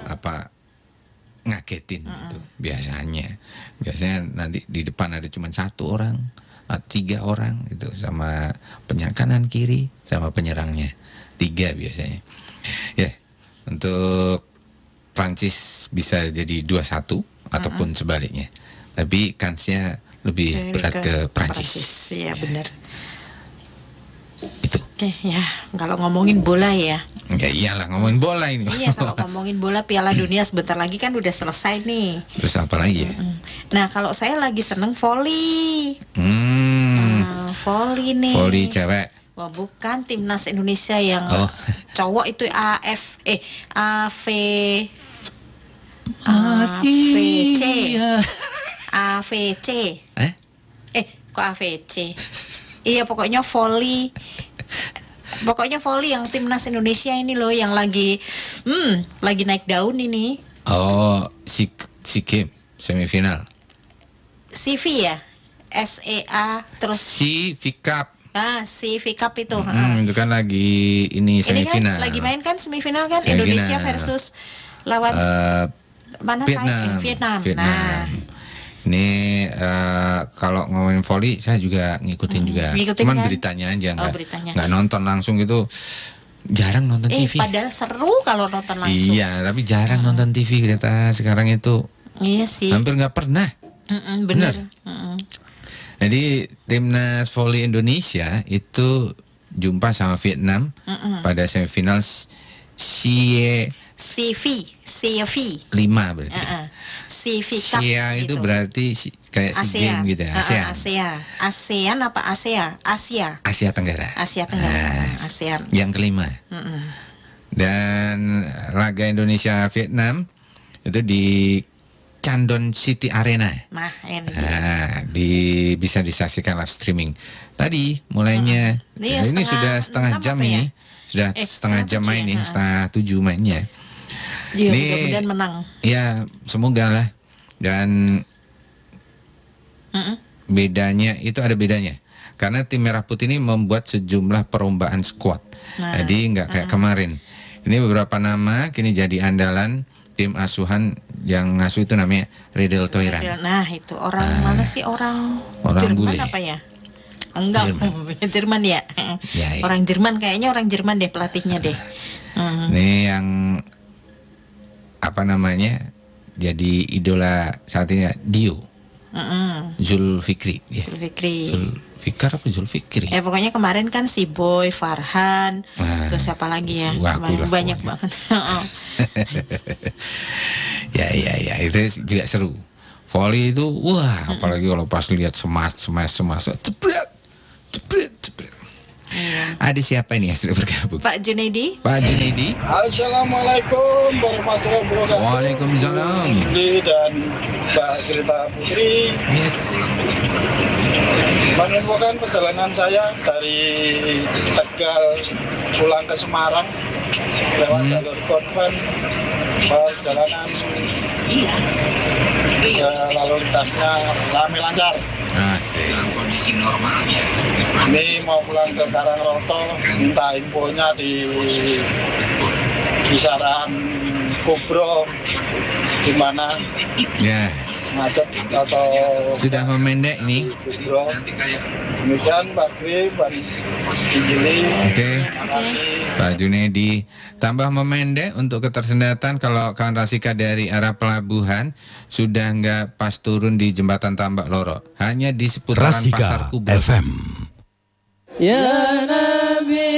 ngagetin gitu. Biasanya nanti di depan ada cuma 1 orang atau 3 orang gitu, sama penyerang kanan kiri sama penyerangnya 3 biasanya. Ya, untuk Prancis bisa jadi 2-1 ataupun sebaliknya. Tapi kansnya lebih berat ke Prancis. Iya benar. Itu. Oke, ya kalau ngomongin bola ya. Ya iyalah, ngomongin bola ini. Iya, kalau ngomongin bola Piala Dunia sebentar lagi kan udah selesai nih. Terus apa lagi ya? Nah, kalau saya lagi seneng volley. Volley nih. Volley cewek. Wah, bukan timnas Indonesia yang cowok itu AFC. Kok AVC? Iya, pokoknya volley. Pokoknya volley yang timnas Indonesia ini loh yang lagi naik daun ini. Oh, si game semifinal. CV ya? SEA terus CV Cup. CV Cup itu. Itu kan lagi ini semifinal. Ini kan lagi main kan semifinal kan, semifinal. Indonesia versus lawan mana? Vietnam. Nah, ini kalau ngomongin volley saya juga ngikutin juga. Cuman kan? Beritanya aja nggak nonton langsung gitu. Jarang nonton TV. Padahal seru kalau nonton langsung. Iya, tapi jarang nonton TV kita sekarang itu. Iya sih. Hampir nggak pernah. Bener. Jadi timnas volley Indonesia itu jumpa sama Vietnam pada semifinal CV 5 berarti. CV Cup itu berarti kayak SEA Games gitu ya. ASEAN apa Asia Tenggara. ASEAN. Yang kelima. Dan laga Indonesia Vietnam itu di Chandon City Arena. Bisa disaksikan live streaming. Tadi mulainya. Ini sudah setengah jam ini. Sudah setengah jam main nih, setengah 7 mainnya. Ya, mudah-mudahan menang. Ya, semoga lah. Dan ada bedanya. Karena tim Merah Putih ini membuat sejumlah perubahan skuad. Jadi nggak kayak kemarin. Ini beberapa nama kini jadi andalan tim asuhan yang ngasuh itu namanya Riedel Toiran. Nah, itu orang mana sih? Orang Jerman bule. Apa ya? Enggak, Jerman ya. Orang Jerman, kayaknya orang Jerman deh pelatihnya deh. Ini yang jadi idola saat ini Dio. Zulfikri. Zulfikar apa Zulfikri? Pokoknya kemarin kan si Boy, Farhan, terus siapa lagi ya? Banyak banget. Ya, itu juga seru. Volley itu, apalagi kalau pas lihat semas, jebret. Ada siapa ini yang sudah bergabung? Pak Junaidi. Assalamualaikum warahmatullahi wabarakatuh. Waalaikumsalam. Dan Mbak Grita Putri. Yes. Menunjukkan perjalanan saya dari Tegal pulang ke Semarang lewat jalur konven, perjalanan lalu lintasnya ramai lancar. Dalam kondisi normalnya. Ini mau pulang ke Karangroto, minta infonya di kisaran Kubro, di mana? Ya. Macet atau sudah memendek ini. Kubro. Demikian Pak Kri, Pak Gili. Oke. Pak Junaidi, tambah memendek untuk ketersendatan kalau kawan Rasika dari arah pelabuhan sudah nggak pas turun di jembatan Tambak Loro, hanya di seputaran Rasika Pasar Kubro FM. Ya Nabi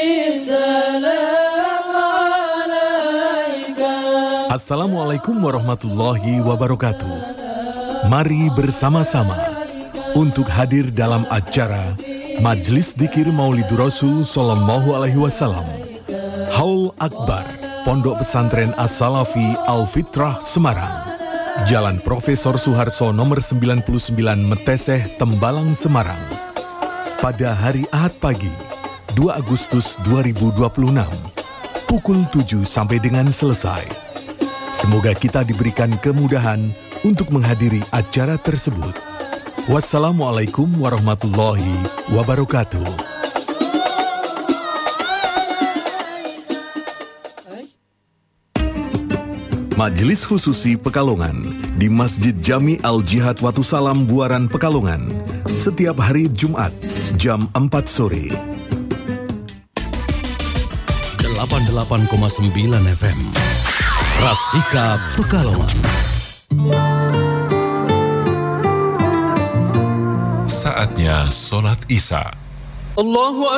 salam alaika. Assalamualaikum warahmatullahi wabarakatuh. Mari bersama-sama untuk hadir dalam acara Majelis Dzikir Maulidur Rasul Sallallahu Alaihi Wasallam, Haul Akbar, Pondok Pesantren As-Salafi Al-Fitrah Semarang, Jalan Profesor Suharso nomor 99 Meteseh, Tembalang, Semarang. Pada hari Ahad pagi, 2 Agustus 2026, pukul 7 sampai dengan selesai. Semoga kita diberikan kemudahan untuk menghadiri acara tersebut. Wassalamualaikum warahmatullahi wabarakatuh. Majelis Khususi Pekalongan di Masjid Jami Al-Jihad Watu Salam Buaran Pekalongan setiap hari Jumat jam 4 sore. 88,9 FM Rasika Pekalongan. Saatnya sholat Isya. Allahu